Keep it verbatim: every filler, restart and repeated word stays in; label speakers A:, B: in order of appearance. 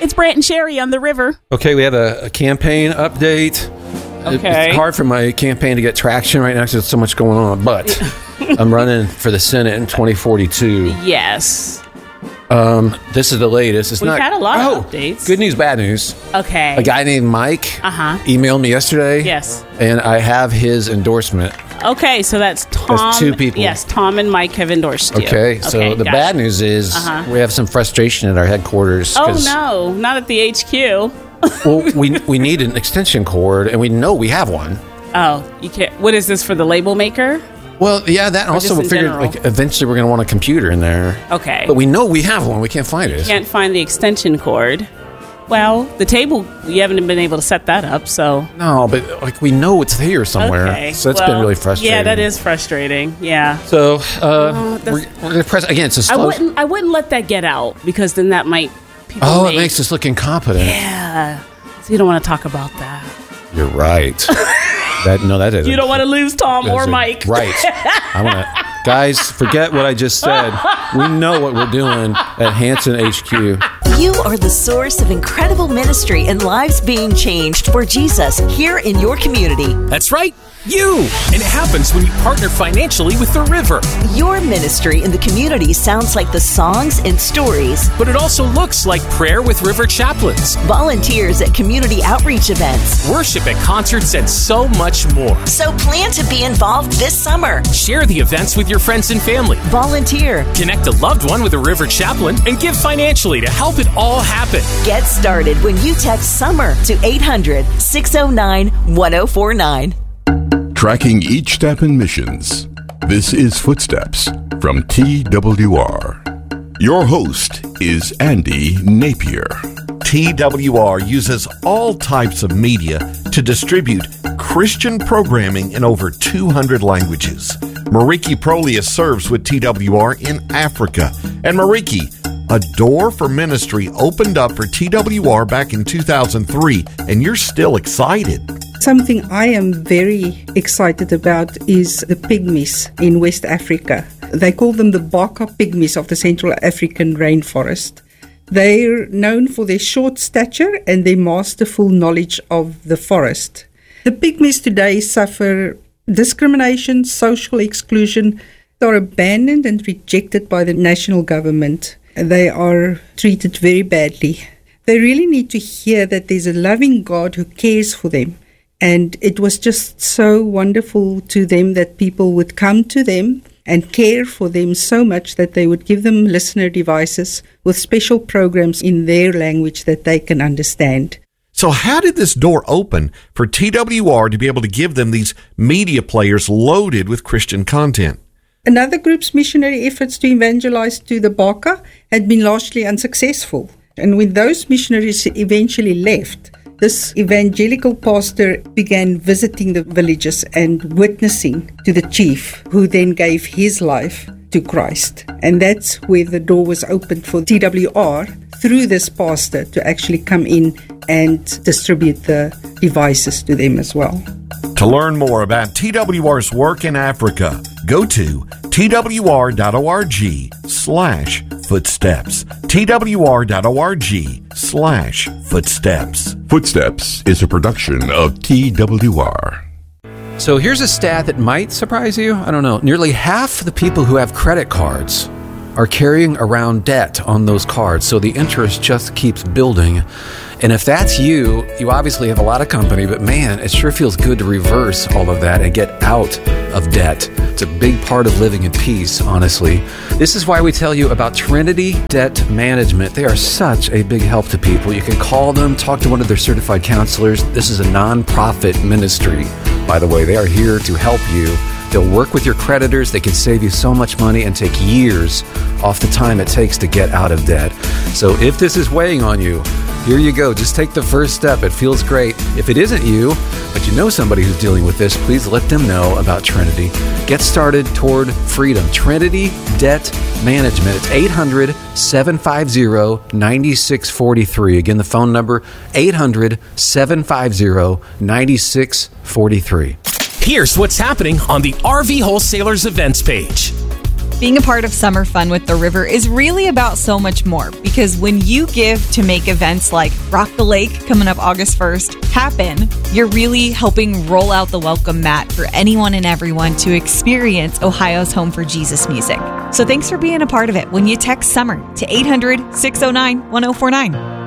A: It's Brant and Sherry on the river.
B: Okay, we have a, a campaign update.
A: Okay.
B: It's hard for my campaign to get traction right now because there's so much going on, but I'm running for the Senate in twenty forty-two.
A: Yes.
B: Um, this is the latest. It's
A: We've
B: not,
A: had a lot
B: oh,
A: of updates.
B: Good news, bad news.
A: Okay.
B: A guy named Mike
A: Uh-huh.
B: emailed me yesterday.
A: Yes.
B: And I have his endorsement.
A: Okay, so that's Tom.
B: That's two people.
A: Yes, Tom and Mike have endorsed you.
B: Okay, so the
A: gotcha.
B: bad news is
A: Uh-huh.
B: we have some frustration at our headquarters.
A: Oh,
B: 'cause,
A: no, not at the H Q.
B: well, we we need an extension cord, and we know we have one.
A: Oh, you can't. What is this for the label maker?
B: Well, yeah, that also
A: just
B: we
A: in
B: figured
A: general?
B: like eventually we're going to want a computer in there.
A: Okay.
B: But we know we have one. We can't find it.
A: Can't find the extension cord. Well, the table, you haven't been able to set that up, so.
B: No, but like we know it's here somewhere.
A: Okay.
B: So that's
A: well,
B: been really frustrating.
A: Yeah, that is frustrating. Yeah.
B: So uh,
A: Oh, that's-
B: we're, we're going to press again. It's a
A: I
B: slow.
A: wouldn't. I wouldn't let that get out because then that might. People
B: Oh,
A: may,
B: it makes us look incompetent.
A: Yeah. So you don't want to talk about that.
B: You're right. that no, that is.
A: You don't want to lose Tom or
B: Those are-
A: Mike.
B: Right. I want to. Guys, forget what I just said. We know what we're doing at Hanson H Q.
C: You are the source of incredible ministry and lives being changed for Jesus here in your community.
D: That's right, you! And it happens when you partner financially with the river.
C: Your ministry in the community sounds like the songs and stories.
D: But it also looks like prayer with river chaplains,
C: Volunteers at community outreach events.
D: worship at concerts, and so much more.
C: So plan to be involved this summer.
D: Share the events with your friends and family.
C: Volunteer.
D: Connect a loved one with a river chaplain and give financially to help it all happen.
C: Get started when you text SUMMER to eight hundred, six oh nine, one oh four nine.
E: Tracking each step in missions. This is Footsteps from T W R. Your host is Andy Napier.
F: T W R uses all types of media to distribute Christian programming in over two hundred languages. Mariki Prolia serves with T W R in Africa. And Mariki, a door for ministry opened up for T W R back in two thousand three, and you're still excited.
G: Something I am very excited about is the pygmies in West Africa. They call them the Baka pygmies of the Central African rainforest. They're known for their short stature and their masterful knowledge of the forest. The pygmies today suffer discrimination, social exclusion. They are abandoned and rejected by the national government. They are treated very badly. They really need to hear that there's a loving God who cares for them. And it was just so wonderful to them that people would come to them and care for them so much that they would give them listener devices with special programs in their language that they can understand.
F: So how did this door open for T W R to be able to give them these media players loaded with Christian content?
G: Another group's missionary efforts to evangelize to the Baka had been largely unsuccessful. And when those missionaries eventually left, this evangelical pastor began visiting the villages and witnessing to the chief, who then gave his life to Christ. And that's where the door was opened for T W R through this pastor to actually come in and distribute the devices to them as well.
F: To learn more about T W R's work in Africa, go to twr.org slash footsteps. twr.org slash footsteps.
E: Footsteps is a production of T W R.
B: So here's a stat that might surprise you. I don't know. Nearly half the people who have credit cards are carrying around debt on those cards, so the interest just keeps building. And if that's you, you obviously have a lot of company, but man, it sure feels good to reverse all of that and get out of debt. It's a big part of living in peace, honestly. This is why we tell you about Trinity Debt Management. They are such a big help to people. You can call them, talk to one of their certified counselors. This is a nonprofit ministry, by the way. They are here to help you. They'll work with your creditors. They can save you so much money and take years off the time it takes to get out of debt. So if this is weighing on you, here you go. Just take the first step. It feels great. If it isn't you, but you know somebody who's dealing with this, please let them know about Trinity. Get started toward freedom. Trinity Debt Management. It's eight hundred, seven five zero, nine six four three. Again, the phone number, eight hundred, seven five zero, nine six four three.
D: Here's what's happening on the R V Wholesalers events page.
H: Being a part of summer fun with the river is really about so much more, because when you give to make events like Rock the Lake coming up August first happen, you're really helping roll out the welcome mat for anyone and everyone to experience Ohio's Home for Jesus music. So thanks for being a part of it when you text SUMMER to eight hundred, six oh nine, one oh four nine.